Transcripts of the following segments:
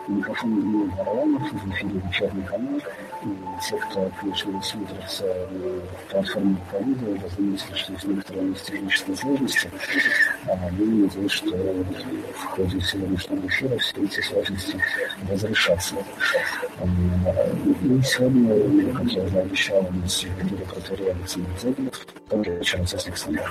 Микрофон Илья Варламов, в эфире «Вечерний канал». И те, кто пришли смотрятся в платформе по видео, разумеется, что есть некоторые технические сложности. Я надеюсь, что в ходе сегодняшнего эфира все эти сложности разрешатся. И сегодня, как я уже обещал, у нас в эфире протерей Александр Зебелев, добрый вечер, Александр.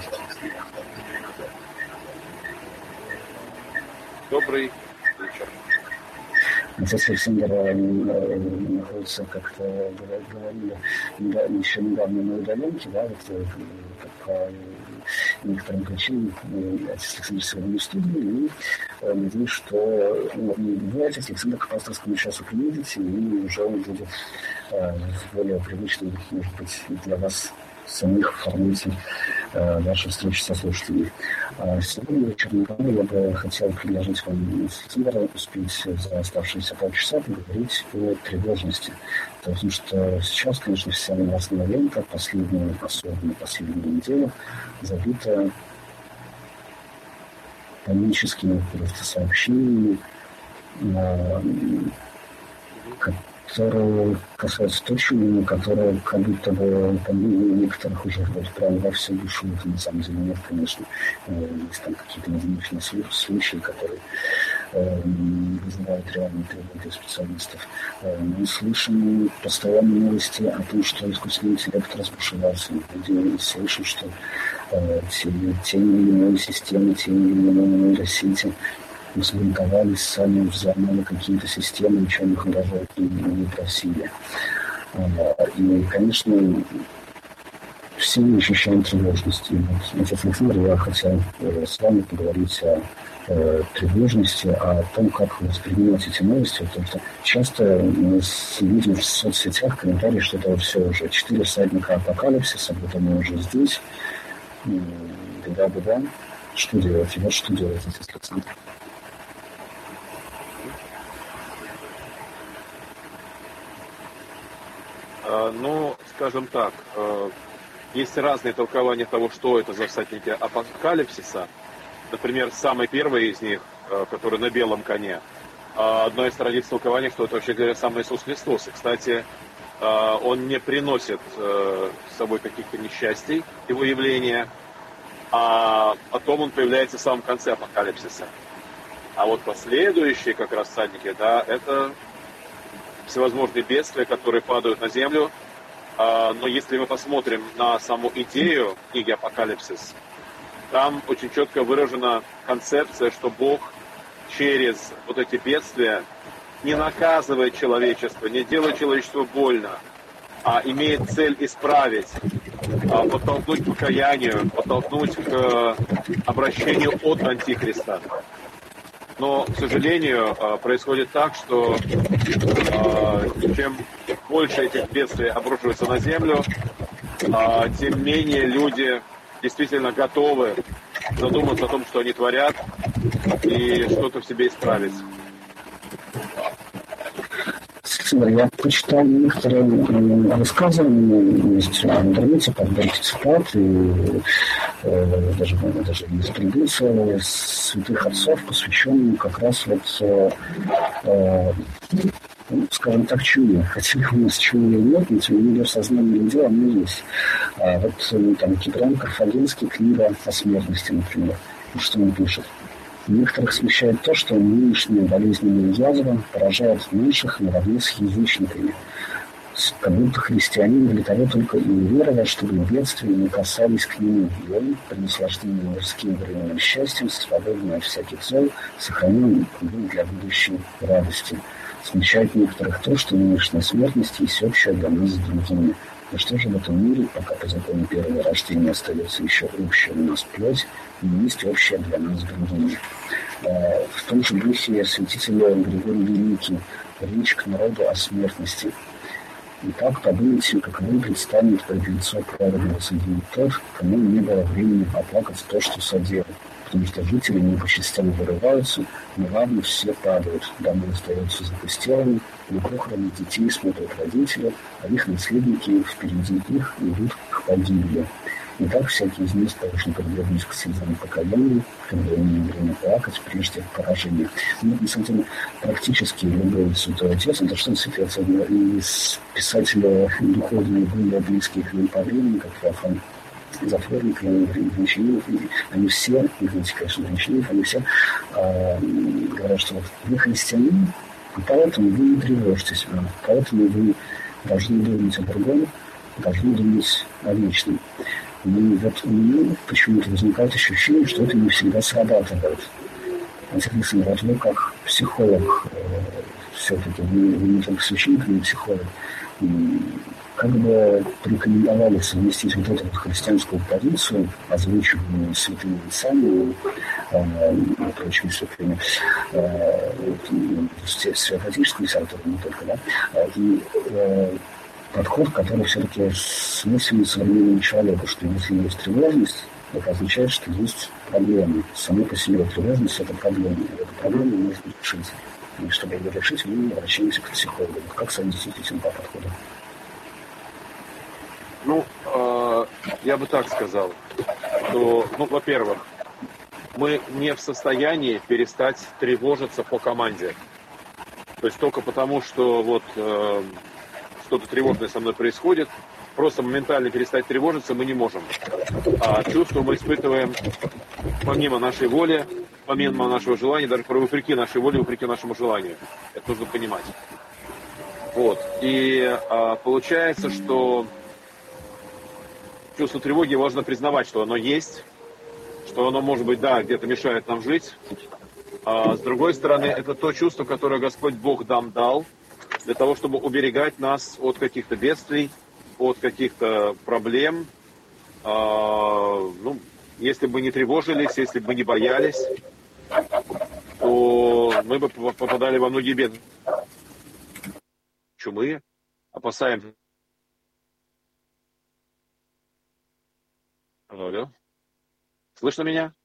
Добрый вечер. Отец Александр находится, как-то говорили, еще недавно на удаленке, да, вот по некоторым причинам отец Александр сегодня в студии, и надеюсь, что вы, отец Александр, к пасторскому часу приедете, и уже он будет в более привычном, может быть, для вас самих формате нашей встречи со слушателями. Сегодня вечером я бы хотел предложить вам успеть за оставшиеся полчаса поговорить о тревожности. Потому что сейчас, конечно, вся новостная лента, особенно последнюю неделю, забита паническими просто сообщениями, которые касаются точки, которые как будто бы некоторых уже прямо во всю душу, на самом деле нет, конечно. Есть там какие-то необычные случаи, которые вызывают реальные требования специалистов. Мы слышим постоянные новости о том, что искусственный интеллект разбушевался. Мы слышим, что те или иные системы, те или иные нейросети взбунтовались, сами взломали какие-то системы, ничего их даже не просили. И, конечно, все мы ощущаем тревожность. И вот, отец Александр, я хотел с вами поговорить о тревожности, о том, как воспринимать эти новости, потому что часто мы видим в соцсетях комментарии, что это все уже 4 всадника апокалипсиса, будто мы уже здесь. Беда. Что делать? И вот что делать, отец Александр? Ну, скажем так, есть разные толкования того, что это за всадники апокалипсиса. Например, самый первый из них, который на белом коне, одно из традиций толкования, что это, вообще говоря, сам Иисус Христос. И, кстати, он не приносит с собой каких-то несчастий, его явления, а потом он появляется в самом конце апокалипсиса. А вот последующие как раз всадники, да, это всевозможные бедствия, которые падают на землю. Но если мы посмотрим на саму идею книги «Апокалипсис», там очень четко выражена концепция, что Бог через вот эти бедствия не наказывает человечество, не делает человечеству больно, а имеет цель исправить, подтолкнуть к покаянию, подтолкнуть к обращению от Антихриста. Но, к сожалению, происходит так, что чем больше этих бедствий обрушивается на землю, тем менее люди действительно готовы задуматься о том, что они творят, и что-то в себе исправить. Я почитал некоторые высказывания, есть в интернете, подборки цитат, и даже юриспруденция святых отцов, посвященную как раз вот, скажем так, чуе. Хотя у нас чуя нет, но тем не менее в сознании людей оно есть. Вот там Киприан Карфагенский, книга о смертности, например, что он пишет. Некоторых смущает то, что нынешние болезненные язвы поражают меньших наравне с язычниками. Как будто христианин для того только и уверовал, чтобы бедствия не касались к нему. И он, при наслаждении мирским временным счастьем, свободный от всяких зол, сохранил для будущей радости. Смущает некоторых то, что нынешняя смертность есть общая для нас с другими. Но что же в этом мире, пока по закону первого рождения остается еще общая у нас плоть, не есть общая для нас с другими. В том же духе святитель Григорий Великий, речь к народу о смертности. Итак, подумайте, каковым предстанет пред лицо праведного судьи тот, кому не было времени оплакать то, что соделал. Потому что жители не по частям вырываются, неладно все падают, дома остаются запустелыми, на похороны детей смотрят родители, а их наследники впереди их идут к погибели. И так всякий из них должен подвергнуть к слезам покаяния, когда имеем время плакать прежде поражения. Ну, на самом деле, практически любой святой отец, это что святой отец, из писателя духовные, более близкие к ним по времени, как Феофан Затворник, Гончаров, они все, Игнатий, конечно, Гончаров, они все говорят, что вот вы христианин, и поэтому вы не тревожитесь, поэтому вы должны думать о другом, должны думать о вечном. И вот у меня почему-то возникает ощущение, что это не всегда срабатывает. Александр, вот вы как психолог, все-таки вы не только священник, но и психолог, как бы порекомендовали совместить вот эту вот христианскую позицию, озвучиваемую святыми отцами и прочими святыми, святоотеческую литературу, не только, да, и подход, который все-таки свойственен современному человеку, что если есть тревожность, это означает, что есть проблемы. Само по себе тревожность – это проблема. И эту проблему нужно решить. И чтобы ее решить, мы обращаемся к психологу. Как соотносить эти два подхода? Ну, я бы так сказал, что, ну, во-первых, мы не в состоянии перестать тревожиться по команде. То есть только потому, что вот что-то тревожное со мной происходит, просто моментально перестать тревожиться мы не можем. А чувства мы испытываем помимо нашей воли, помимо нашего желания, даже вопреки нашей воле, вопреки нашему желанию. Это нужно понимать. Вот. И получается, что чувство тревоги важно признавать, что оно есть, что оно, может быть, да, где-то мешает нам жить. А с другой стороны, это то чувство, которое Господь Бог нам дал, для того, чтобы уберегать нас от каких-то бедствий, от каких-то проблем. Ну, если бы не тревожились, если бы не боялись, то мы бы попадали во многие беды. Чумы, опасаемся. Алло. Слышно меня?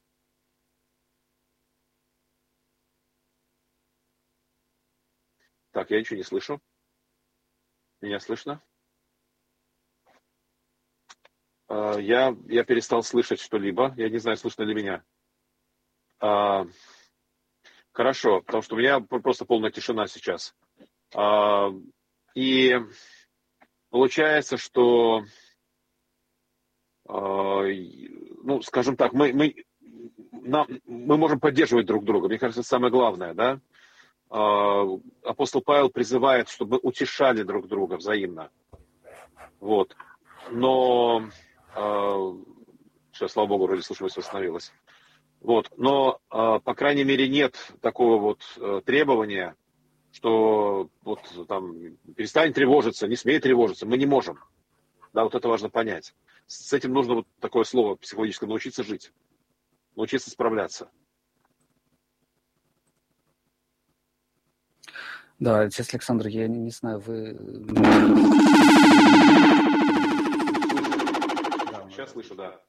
Так, я ничего не слышу. Меня слышно? Я перестал слышать что-либо. Я не знаю, слышно ли меня. Хорошо, потому что у меня просто полная тишина сейчас. И получается, что, ну, скажем так, мы можем поддерживать друг друга. Мне кажется, это самое главное, да? Апостол Павел призывает, чтобы мы утешали друг друга взаимно. Вот. Но сейчас, слава Богу, вроде слышимость восстановилась. Вот. Но, по крайней мере, нет такого вот требования, что вот там перестань тревожиться, не смей тревожиться. Мы не можем. Да, вот это важно понять. С этим нужно вот такое слово психологическое научиться жить, научиться справляться. Да, отец Александр, я не знаю, вы... Сейчас слышу, да.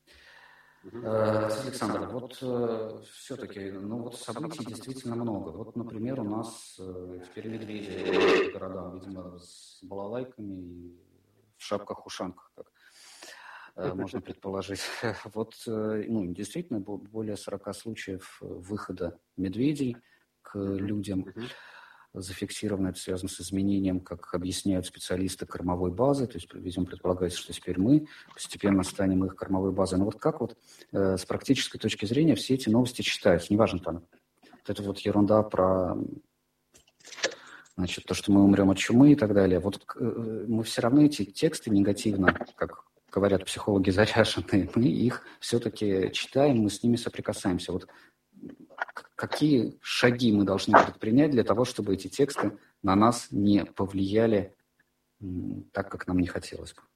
Отец Александр, вот все-таки, ну вот событий действительно много. Вот, например, у нас теперь медведи по городам, видимо, с балалайками и в шапках-ушанках, как можно предположить. Вот, ну, действительно, более 40 случаев выхода медведей к людям зафиксировано. Это связано с изменением, как объясняют специалисты, кормовой базы. То есть, видимо, предполагается, что теперь мы постепенно станем их кормовой базой. Но вот как вот с практической точки зрения все эти новости читаются? Неважно там, вот это вот ерунда про, значит, то, что мы умрем от чумы и так далее. Вот мы все равно эти тексты негативно, как говорят психологи, заряженные, мы их все-таки читаем, мы с ними соприкасаемся. Вот какие шаги мы должны предпринять для того, чтобы эти тексты на нас не повлияли так, как нам не хотелось бы?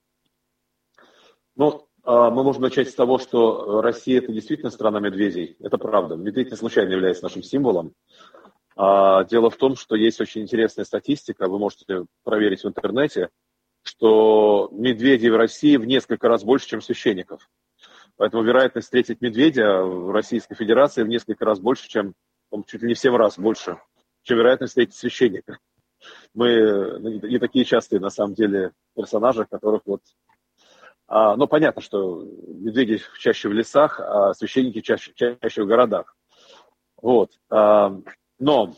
Ну, мы можем начать с того, что Россия – это действительно страна медведей. Это правда. Медведь не случайно является нашим символом. Дело в том, что есть очень интересная статистика, вы можете проверить в интернете, что медведей в России в несколько раз больше, чем священников. Поэтому вероятность встретить медведя в Российской Федерации в несколько раз больше, чем, чуть ли не в 7 раз больше, чем вероятность встретить священника. Мы не такие частые, на самом деле, персонажи, которых вот Но понятно, что медведи чаще в лесах, а священники чаще в городах. Вот. Но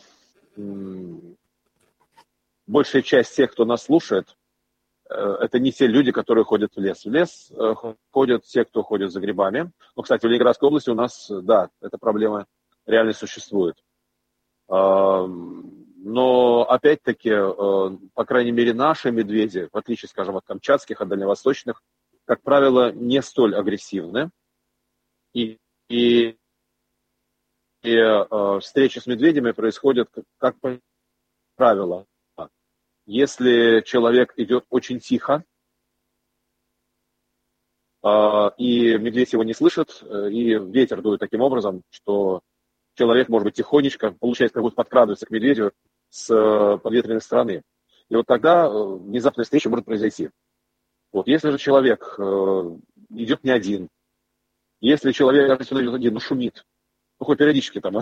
большая часть тех, кто нас слушает, это не те люди, которые ходят в лес. В лес ходят те, кто ходит за грибами. Ну, кстати, в Ленинградской области у нас, да, эта проблема реально существует. Но, опять-таки, по крайней мере, наши медведи, в отличие, скажем, от камчатских, от дальневосточных, как правило, не столь агрессивны. И встречи с медведями происходят, как правило, если человек идет очень тихо, и медведь его не слышит, и ветер дует таким образом, что человек, может быть, тихонечко, получается, как будто подкрадывается к медведю с подветренной стороны. И вот тогда внезапная встреча может произойти. Вот. Если же человек идет не один, если человек, даже если он идет один, но шумит, ну, хоть периодически там,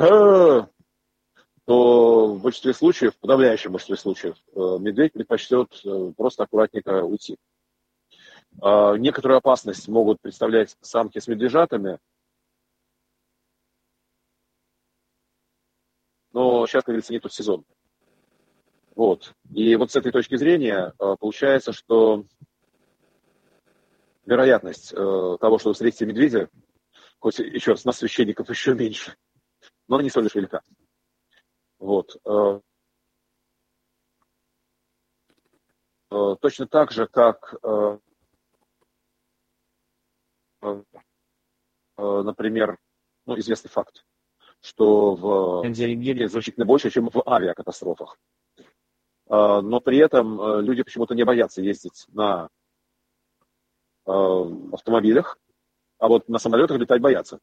то в большинстве случаев, в подавляющем большинстве случаев, медведь предпочтет просто аккуратненько уйти. Некоторую опасность могут представлять самки с медвежатами, но сейчас, как говорится, не тот сезон. Вот. И вот с этой точки зрения получается, что вероятность того, что вы встретите медведя, хоть еще раз, нас, священников, еще меньше, но она не столь уж велика. Вот. Точно так же, как, например, ну, известный факт, что в мире значительно больше, чем в авиакатастрофах. Но при этом люди почему-то не боятся ездить на автомобилях, а вот на самолетах летать боятся.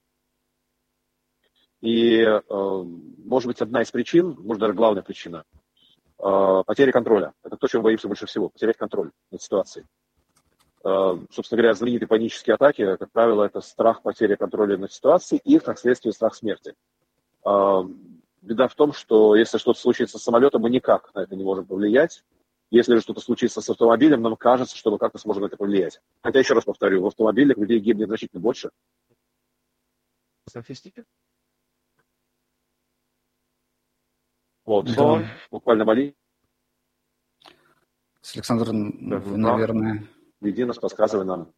И, может быть, одна из причин, может, даже главная причина, потеря контроля. Это то, чем боимся больше всего, потерять контроль над ситуацией. Собственно говоря, знаменитые панические атаки, как правило, это страх потери контроля над ситуацией и, как следствие, страх смерти. Беда в том, что если что-то случится с самолетом, мы никак на это не можем повлиять. Если же что-то случится с автомобилем, нам кажется, что мы как-то сможем на это повлиять. Хотя, еще раз повторю, в автомобилях людей гибнет значительно больше. Вот, да. Буквально молитесь. Александр, вы, наверное... Веди нас, подсказывай нам.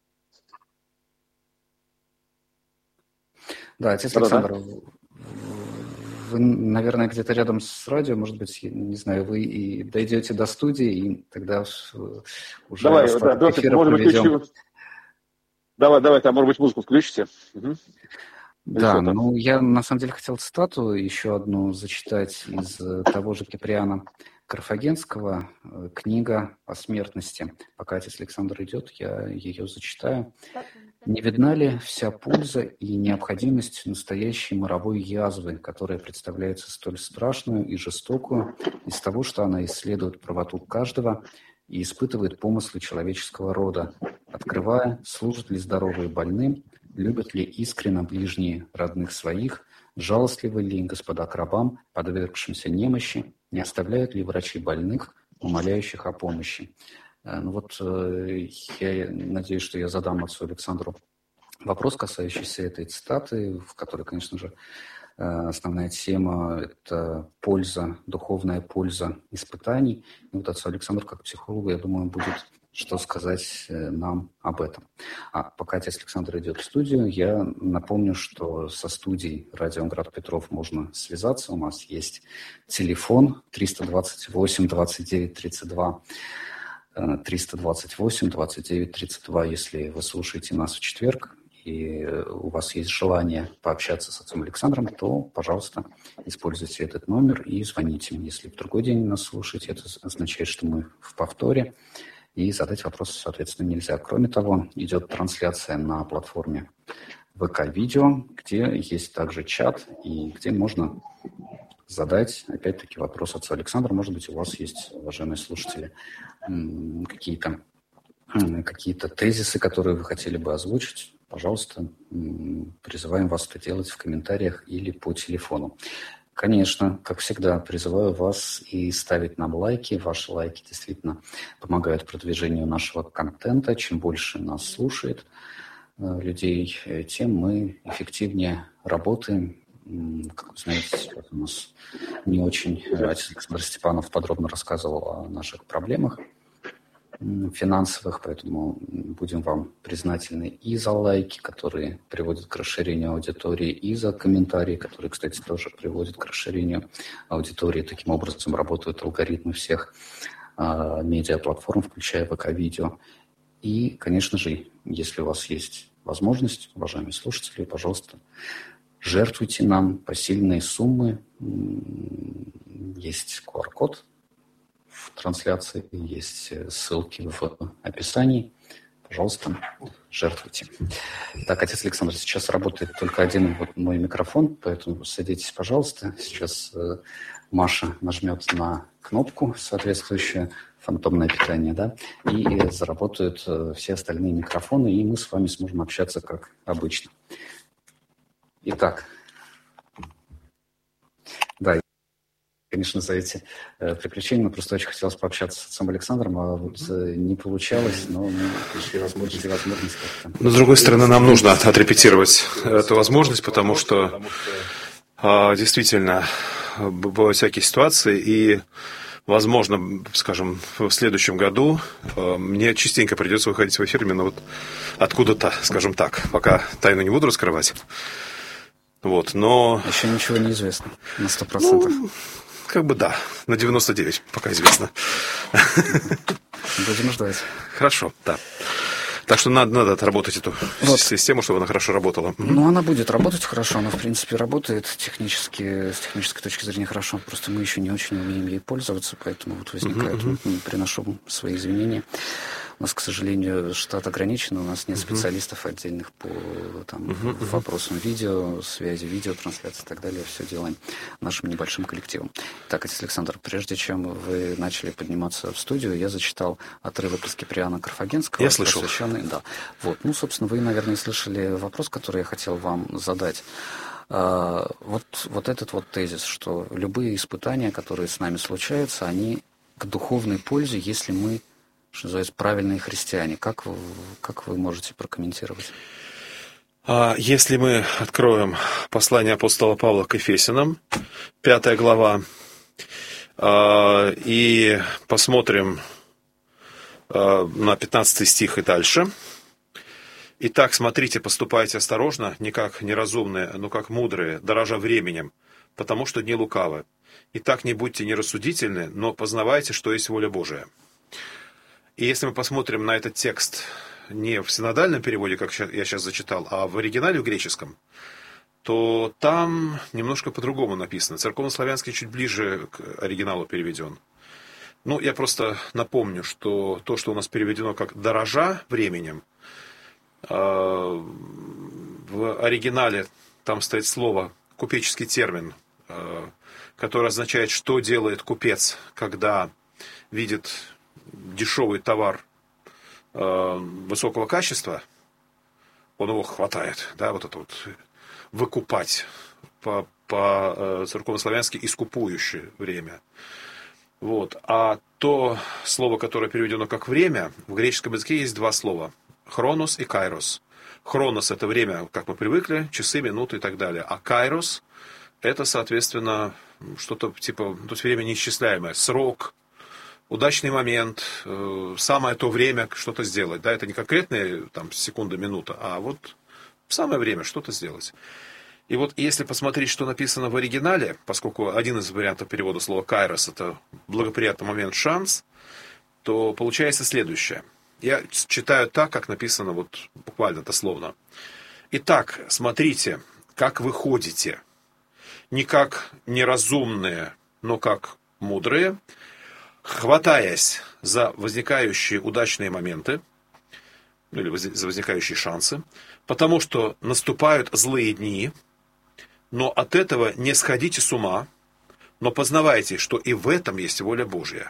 Да, отец Александр, вы, наверное, где-то рядом с радио, может быть, не знаю, вы и дойдете до студии, и тогда уже давай, эфира проведем. Давай, там, может быть, музыку включите. Угу. Да, ну я на самом деле хотел цитату еще одну зачитать из того же Киприана Карфагенского, книга о смертности. Пока отец Александр идет, я ее зачитаю. «Не видна ли вся польза и необходимость настоящей моровой язвы, которая представляется столь страшную и жестокую из того, что она исследует правоту каждого и испытывает помыслы человеческого рода, открывая, служат ли здоровые больным, любят ли искренно ближние родных своих, жалостливы ли господа к рабам, подвергшимся немощи, не оставляют ли врачи больных, умоляющих о помощи». Ну вот я надеюсь, что я задам отцу Александру вопрос, касающийся этой цитаты, в которой, конечно же, основная тема – это польза, духовная польза испытаний. И вот отцу Александру, как психологу, я думаю, будет что сказать нам об этом. А пока отец Александр идет в студию, я напомню, что со студией «Радио Град Петров» можно связаться. У нас есть телефон 328 29 32, 328 29 32, если вы слушаете нас в четверг, и у вас есть желание пообщаться с отцом Александром, то, пожалуйста, используйте этот номер и звоните. Если в другой день нас слушаете, это означает, что мы в повторе, и задать вопрос, соответственно, нельзя. Кроме того, идет трансляция на платформе ВК-видео, где есть также чат, и где можно задать, опять-таки, вопрос отцу Александру. Может быть, у вас есть, уважаемые слушатели, какие-то тезисы, которые вы хотели бы озвучить. Пожалуйста, призываем вас это делать в комментариях или по телефону. Конечно, как всегда, призываю вас и ставить нам лайки. Ваши лайки действительно помогают продвижению нашего контента. Чем больше нас слушает людей, тем мы эффективнее работаем. Как вы знаете, сейчас у нас не очень отец Александр Степанов подробно рассказывал о наших проблемах финансовых, поэтому будем вам признательны и за лайки, которые приводят к расширению аудитории, и за комментарии, которые, кстати, тоже приводят к расширению аудитории. Таким образом работают алгоритмы всех медиаплатформ, включая ВК-видео. И, конечно же, если у вас есть возможность, уважаемые слушатели, пожалуйста, жертвуйте нам посильные суммы. Есть QR-код в трансляции, есть ссылки в описании. Пожалуйста, жертвуйте. Так, отец Александр, сейчас работает только один мой микрофон, поэтому садитесь, пожалуйста. Сейчас Маша нажмет на кнопку соответствующую, фантомное питание, да, и заработают все остальные микрофоны, и мы с вами сможем общаться как обычно. Итак, да, конечно, за эти приключения. Мне просто очень хотелось пообщаться с отцом Александром, а вот не получалось, но мы пришли возможность как-то. Но, с другой стороны, нам нужно отрепетировать эту возможность, потому что действительно бывают всякие ситуации, и, возможно, скажем, в следующем году мне частенько придется выходить в эфир именно вот откуда-то, скажем так, пока тайну не буду раскрывать. Вот, но... Еще ничего не известно на 100%. Ну, как бы да, на 99 пока известно. Будем ждать. Хорошо, да. Так что надо отработать эту систему, чтобы она хорошо работала. Ну, она будет работать хорошо, она, в принципе, работает технически, с технической точки зрения хорошо. Просто мы еще не очень умеем ей пользоваться, поэтому вот возникает, приношу свои извинения. У нас, к сожалению, штат ограничен, у нас нет специалистов отдельных по вопросам видео, связи, видеотрансляции и так далее. Все делаем нашим небольшим коллективом. Так, отец Александр, прежде чем вы начали подниматься в студию, я зачитал отрывок из Киприана Карфагенского. Я слышал. Да. Вот. Ну, собственно, вы, наверное, слышали вопрос, который я хотел вам задать. Вот этот вот тезис, что любые испытания, которые с нами случаются, они к духовной пользе, если мы, что называется, правильные христиане. Как вы можете прокомментировать? Если мы откроем послание апостола Павла к Ефесянам, 5 глава, и посмотрим на 15 стих и дальше. Итак, смотрите, поступайте осторожно, не как неразумные, но как мудрые, дорожа временем, потому что дни лукавы. Итак, не будьте нерассудительны, но познавайте, что есть воля Божия. И если мы посмотрим на этот текст не в синодальном переводе, как я сейчас зачитал, а в оригинале, в греческом, то там немножко по-другому написано. Церковнославянский чуть ближе к оригиналу переведен. Ну, я просто напомню, что то, что у нас переведено как «дорожа временем», в оригинале там стоит слово, купеческий термин, который означает, что делает купец, когда видит дешевый товар высокого качества, он его хватает, да, вот это вот выкупать по-церковнославянски искупующее время. Вот. А то слово, которое переведено как «время», в греческом языке есть два слова – «хронос» и «кайрос». «Хронос» – это время, как мы привыкли, часы, минуты и так далее. А «кайрос» – это, соответственно, что-то типа, то есть время неисчисляемое, срок, удачный момент, самое то время что-то сделать. Да, это не конкретные там, секунды, минута, а вот в самое время что-то сделать. И вот если посмотреть, что написано в оригинале, поскольку один из вариантов перевода слова «кайрос» – это благоприятный момент, шанс, то получается следующее. Я читаю так, как написано вот буквально дословно. Итак, смотрите, как вы ходите, не как неразумные, но как мудрые, хватаясь за возникающие удачные моменты, или за возникающие шансы, потому что наступают злые дни, но от этого не сходите с ума, но познавайте, что и в этом есть воля Божья.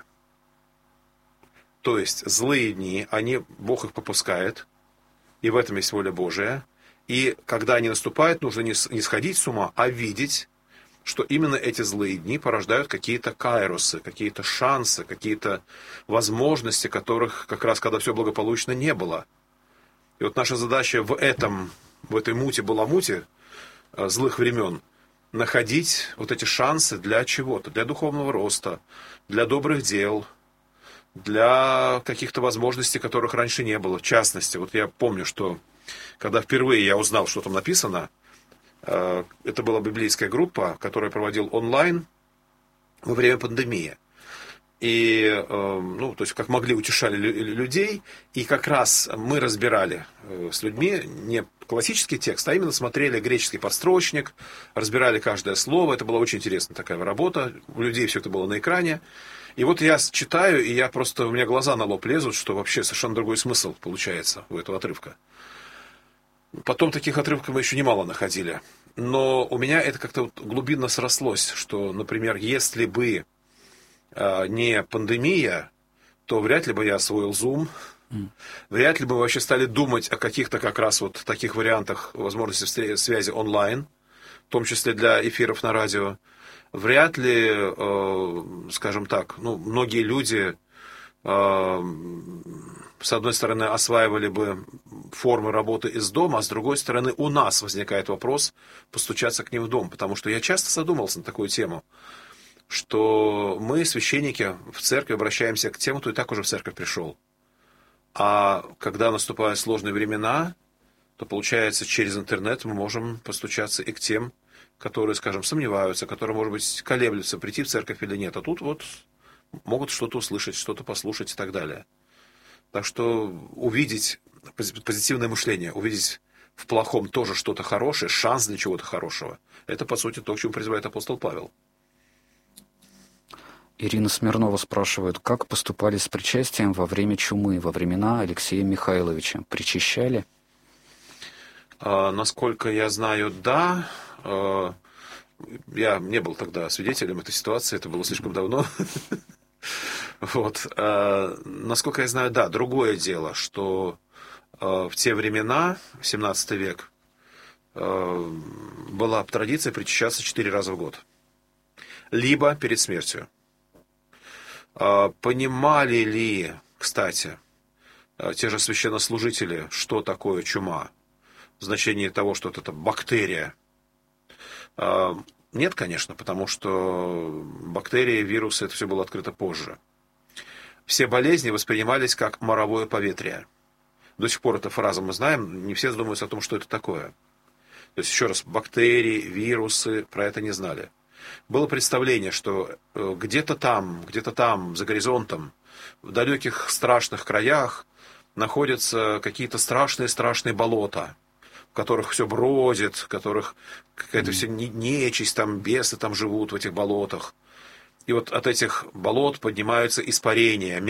То есть злые дни, Бог их попускает, и в этом есть воля Божия. И когда они наступают, нужно не сходить с ума, а видеть, что именно эти злые дни порождают какие-то кайросы, какие-то шансы, какие-то возможности, которых как раз, когда все благополучно, не было. И вот наша задача в этой муте-баламуте злых времен находить вот эти шансы для чего-то, для духовного роста, для добрых дел, для каких-то возможностей, которых раньше не было. В частности, вот я помню, что когда впервые я узнал, что там написано, это была библейская группа, которую я проводил онлайн во время пандемии. И, то есть, как могли, утешали людей. И как раз мы разбирали с людьми не классический текст, а именно смотрели греческий подстрочник, разбирали каждое слово. Это была очень интересная такая работа. У людей все это было на экране. И вот я читаю, и у меня глаза на лоб лезут, что вообще совершенно другой смысл получается у этого отрывка. Потом таких отрывков мы еще немало находили. Но у меня это как-то вот глубинно срослось, что, например, если бы не пандемия, то вряд ли бы я освоил Zoom, вряд ли бы мы вообще стали думать о каких-то как раз вот таких вариантах возможности связи онлайн, в том числе для эфиров на радио. Вряд ли, скажем так, многие люди, с одной стороны, осваивали бы формы работы из дома, а с другой стороны, у нас возникает вопрос постучаться к ним в дом, потому что я часто задумался на такую тему, что мы, священники, в церкви обращаемся к тем, кто и так уже в церковь пришел. А когда наступают сложные времена, то, получается, через интернет мы можем постучаться и к тем, которые, скажем, сомневаются, которые, может быть, колеблются, прийти в церковь или нет. А тут вот могут что-то услышать, что-то послушать и так далее. Так что увидеть позитивное мышление, увидеть в плохом тоже что-то хорошее, шанс для чего-то хорошего, это, по сути, то, к чему призывает апостол Павел. Ирина Смирнова спрашивает, как поступали с причастием во время чумы, во времена Алексея Михайловича? Причащали? Насколько я знаю, да. Я не был тогда свидетелем этой ситуации, это было слишком давно. Вот. Насколько я знаю, да. Другое дело, что в те времена, в 17 век, была традиция причащаться 4 раза в год. Либо перед смертью. Понимали ли, кстати, те же священнослужители, что такое чума? В значении того, что это бактерия. Нет, конечно, потому что бактерии, вирусы, это все было открыто позже. Все болезни воспринимались как моровое поветрие. До сих пор эта фраза мы знаем, не все задумываются о том, что это такое. То есть, еще раз, бактерии, вирусы, про это не знали. Было представление, что где-то там, за горизонтом, в далеких страшных краях находятся какие-то страшные болота, в которых все бродит, в которых какая-то вся нечисть, там бесы там живут в этих болотах. И вот от этих болот поднимаются испарения,